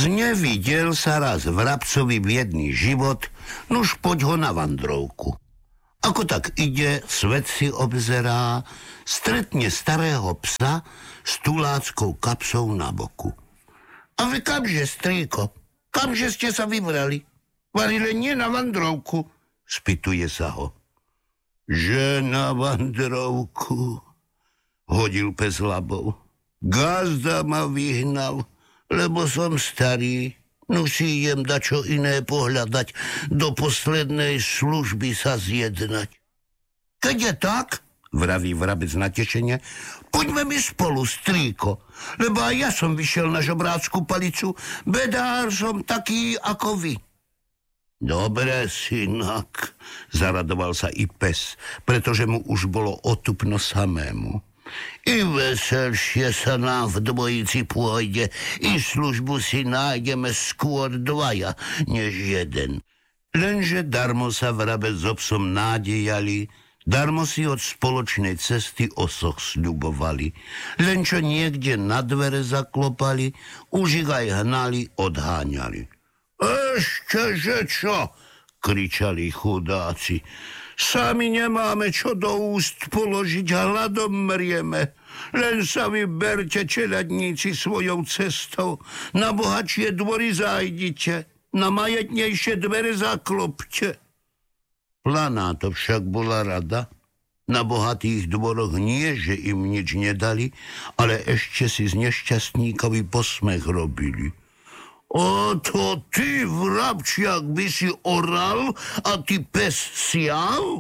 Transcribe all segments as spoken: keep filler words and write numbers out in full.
Znevidel sa raz vrabcovi biedný život, nuž poď ho na vandrovku. Ako tak ide, svet si obzerá, stretne starého psa s tuláckou kapsou na boku. A vy kamže, strýko, kamže ste sa vybrali? Vari len nie na vandrovku, spýtuje sa ho. Že na vandrovku, hodil pes labou. Gazda ma vyhnal, lebo som starý, no si idem dačo iné pohľadať, do poslednej služby sa zjednať. Keď je tak, vraví vrabec natešene, poďme mi spolu, strýko, lebo aj ja som vyšiel na žobrácku palicu, bedár som taký ako vy. Dobre, synak, zaradoval sa i pes, pretože mu už bolo otupno samému. I veselšie sa nám v dvojici pôjde, i službu si nájdeme skôr dvaja, než jeden. Lenže darmo sa vrabec so psom nádejali, darmo si od spoločnej cesty osoch sľubovali. Len čo niekde na dvere zaklopali, už ich aj hnali, odháňali. Ešteže čo? Kričali chudáci. Sami nemáme čo do úst položiť a hladom mrieme. Len sa vyberte, čeľadníci, svojou cestou. Na bohatšie dvory zájdite, na majetnejšie dvere zaklopte. Planá to však bola rada. Na bohatých dvoroch nie, že im nič nedali, ale ešte si z nešťastníkovi posmech robili. O to ty, vrabčiak, by si oral a ty pes sial?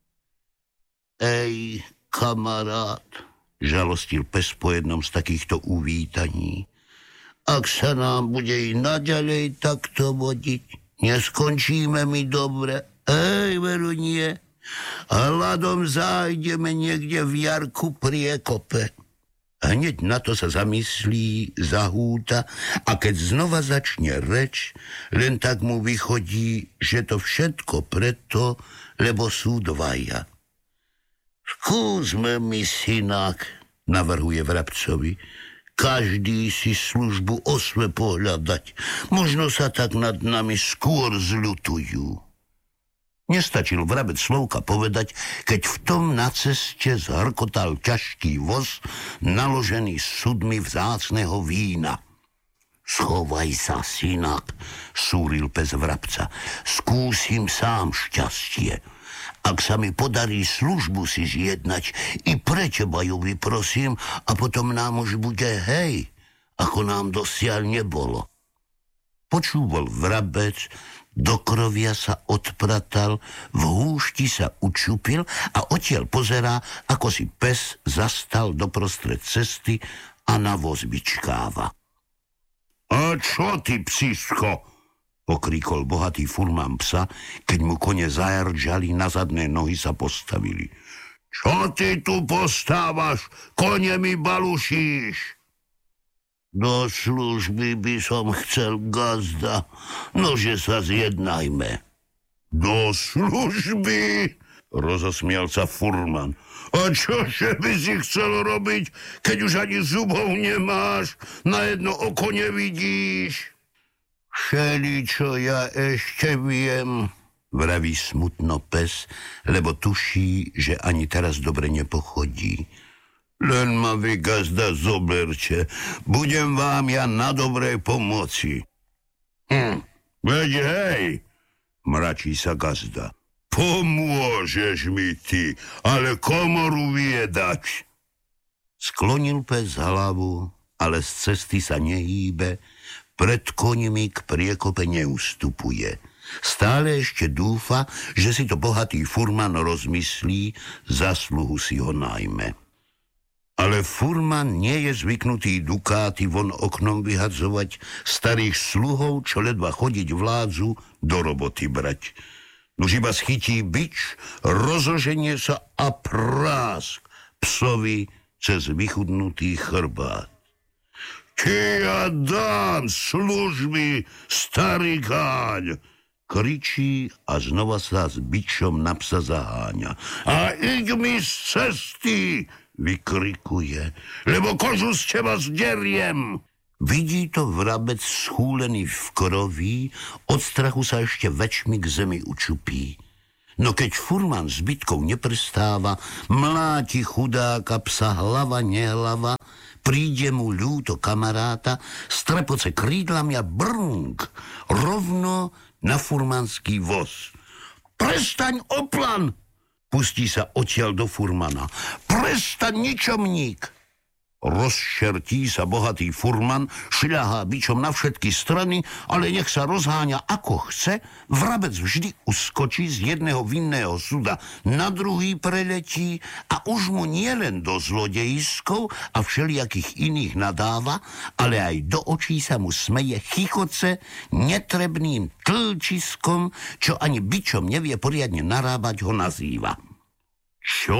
Ej, kamarát, žalostil pes po jednom z takýchto uvítaní. Ak sa nám bude i naďalej takto vodiť, neskončíme mi dobre. Ej, veru nie. Hladom zájdeme niekde v jarku priekope. Hneď na to sa zamyslí, zahúta a keď znova začne reč, len tak mu vychodí, že to všetko preto, lebo sú dvaja. Skúsme mi, synak, navrhuje vrabcovi, každý si službu osve pohľadať. Možno sa tak nad nami skôr zľutujú. Nestačil vrabec slovka povedať, keď v tom na ceste zhrkotal ťažký voz, naložený sudmi vzácneho vína. Schovaj sa, synak, súril pes vrabca. Skúsim sám šťastie. Ak sa mi podarí službu si zjednať, i pre teba ju vyprosím a potom nám už bude hej, ako nám dosiaľ nebolo. Počúval vrabec, do krovia sa odpratal, v húšti sa učupil a odtiaľ pozerá, ako si pes zastal doprostred cesty a na voz vyčkáva. A čo ty, psisko? Pokríkol bohatý furman psa, keď mu kone zajardžali, na zadné nohy sa postavili. Čo ty tu postávaš? Kone mi balušíš. Do služby by som chcel, gazda, nože sa zjednajme. Do služby? Rozosmial sa furman. A čože by si chcel robiť, keď už ani zubov nemáš, na jedno oko nevidíš? Všeličo ja ešte viem, vraví smutno pes, lebo tuší, že ani teraz dobre nepochodí. Len ma vy, gazda, zoberte. Budem vám ja na dobrej pomoci. Hm, veď hej, mračí sa gazda. Pomôžeš mi ty, ale komoru viedať. Sklonil pes hlavu, ale z cesty sa nehýbe, pred koňmi k priekope neustupuje. Stále ešte dúfa, že si to bohatý furman rozmyslí, zasluhu si ho najme. Ale furman nie je zvyknutý dukáty von oknom vyhadzovať, starých sluhov, čo ledva chodiť vládzu, do roboty brať. Nuž iba schytí bič, rozoženie sa a prásk psovi cez vychudnutý chrbát. Ty ja dám služby, starý káň, kričí a znova sa s bičom na psa zaháňa. A iď mi z cesty, vykrikuje, lebo kožu z teba zderiem. Vidí to vrabec schúlený v kroví, od strachu sa ešte väčšmi k zemi učupí. No keď furman zbytkov neprestáva, mláti chudáka psa hlava nehlava, príde mu ľúto kamaráta, strepoce krídlami a brnk, rovno na furmanský voz. Prestaň, oplan! Pustí sa odtiaľ do furmana. Prestaň, ničomník! Rozšertí sa bohatý furman, šľahá bičom na všetky strany, ale nech sa rozháňa ako chce, vrabec vždy uskočí z jedného vinného súda na druhý preletí a už mu nielen do zlodejiskov a všelijakých iných nadáva, ale aj do očí sa mu smeje chichoce netrebným tlčiskom, čo ani bičom nevie poriadne narábať, ho nazýva. Čo?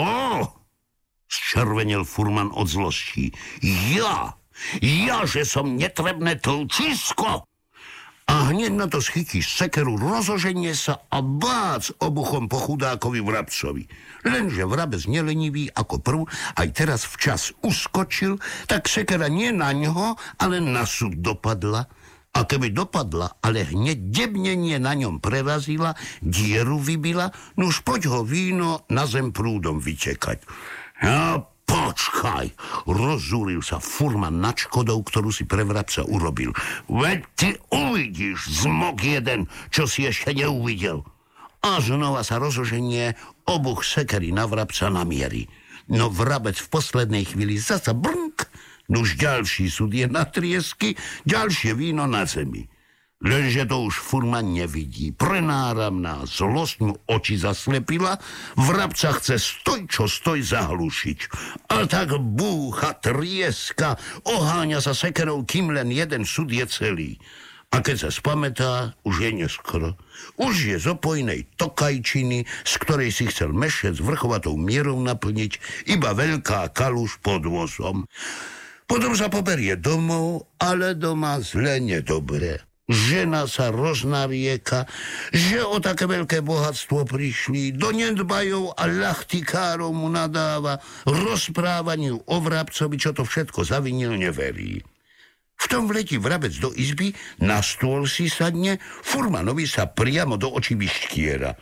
Zčervenil furman od zlosti. Ja? Ja, že som netrebné tlčisko? A hneď na to schytí sekeru, rozoženie sa a bác obuchom po chudákovi vrabcovi. Lenže vrabec nelenivý ako prv, aj teraz včas uskočil, tak sekera nie na ňoho, ale na súd dopadla. A keby dopadla, ale hneď debnenie na ňom prerazila, dieru vybila, nuž poď ho víno na zem prúdom vytekať. Ja, počkaj, rozúril sa furman nad škodou, ktorú si pre vrabca urobil. Veď ty uvidíš, zmok jeden, čo si ešte neuvidel. A znova sa rozoženie, obuch sekery na vrabca namierí. No vrabec v poslednej chvíli zasa brnk, nuž ďalší súd je na triesky, ďalšie víno na zemi. Lenže to už furman nevidí. Prenáramná zlosť mu oči zaslepila, vrabca chce stoj, čo stoj zahlušiť. A tak búcha, trieska, oháňa sa sekerou, kým len jeden súd je celý. A keď sa spamätá, už je neskoro. Už je z opojnej tokajčiny, z ktorej si chcel mešec vrchovatou mierou naplniť, iba veľká kaluž pod vozom. Potom sa poberie domov, ale doma zle nedobre. Žena sa roznarieka, že o také veľké bohatstvo prišli, do nedbajov a ľachtikárov mu nadáva, rozprávaniu o vrabcovi, čo to všetko zavinil, neverí. V tom vletí vrabec do izby, na stôl si sadne, furmanovi sa priamo do očí vyškiera.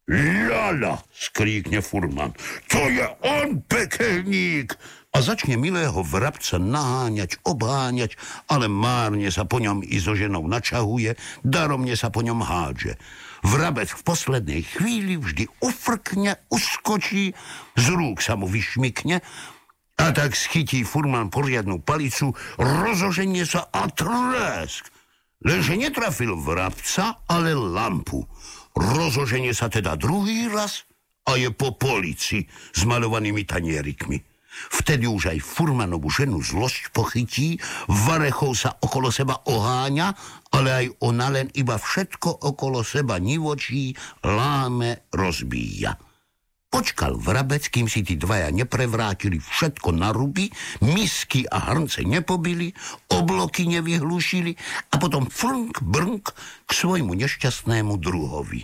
Lala, skríkne furman, to je on, pekelník! A začne milého vrabca naháňať, obháňať, ale márne sa po ňom i so ženou načahuje, daromne sa po ňom hádže. Vrabec v poslednej chvíli vždy ufrkne, uskočí, z rúk sa mu vyšmykne a tak schytí furman poriadnu palicu, rozoženie sa a tresk. Lenže netrafil vrabca, ale lampu. Rozoženie sa teda druhý raz a je po polici s malovanými tanierikmi. Vtedy už aj furmanovu ženu zlosť pochytí, varechou sa okolo seba oháňa, ale aj ona len iba všetko okolo seba nivočí, láme, rozbíja. Počkal vrabec, kým si tí dvaja neprevrátili všetko na ruby, misky a hrnce nepobili, obloky nevyhlušili a potom frnk, brnk k svojmu nešťastnému druhovi.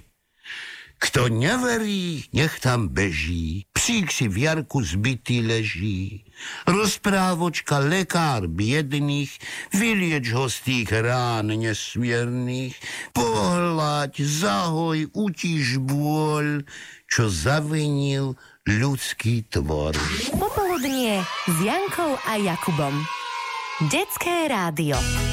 Kto neverí, nech tam beží, psík si v jarku zbytý leží. Rozprávočka lekár biedných, vylieč ho z tých rán nesmiernych, pohľaď, zahoj, utíš bôľ, čo zavinil ľudský tvor. Popoludnie s Jankou a Jakubom. Detské rádio.